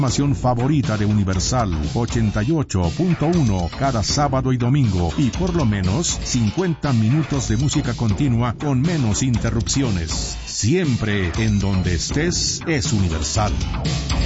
Programación favorita de Universal 88.1 cada sábado y domingo, y por lo menos 50 minutos de música continua con menos interrupciones. Siempre en donde estés es Universal.